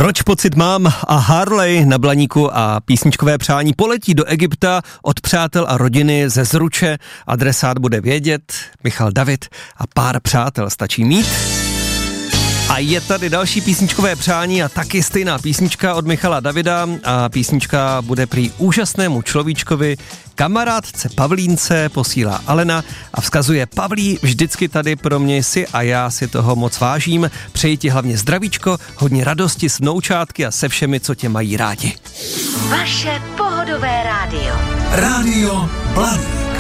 Proč pocit mám a Harley na Blaníku a písničkové přání poletí do Egypta od přátel a rodiny ze Zruče. Adresát bude vědět, Michal David a pár přátel stačí mít. A je tady další písničkové přání a taky stejná písnička od Michala Davida a písnička bude prý úžasnému človíčkovi, kamarádce Pavlínce, posílá Alena a vzkazuje: Pavlí, vždycky tady pro mě jsi a já si toho moc vážím. Přeji ti hlavně zdravíčko, hodně radosti s vnoučátky a se všemi, co tě mají rádi. Vaše pohodové rádio. Rádio Blaník.